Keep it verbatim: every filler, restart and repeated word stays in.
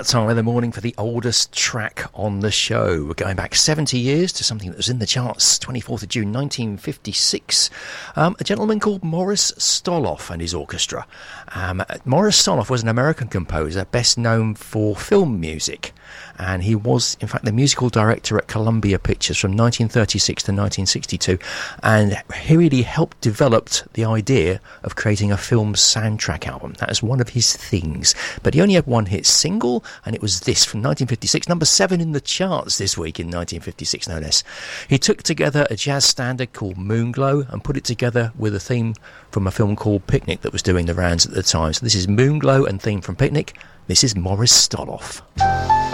time of the morning for the oldest track on the show. We're going back seventy years to something that was in the charts, twenty-fourth of June nineteen fifty-six. Um, a gentleman called Morris Stoloff and his orchestra. Um, Morris Stoloff was an American composer best known for film music, and he was in fact the musical director at Columbia Pictures from nineteen thirty-six to nineteen sixty-two, and he really helped develop the idea of creating a film soundtrack album. That was one of his things, but he only had one hit single, and it was this from nineteen fifty-six, number seven in the charts this week in nineteen fifty-six, no less. He took together a jazz standard called Moonglow and put it together with a theme from a film called Picnic that was doing the rounds at the time. So this is Moonglow and theme from Picnic. This is Morris Stoloff.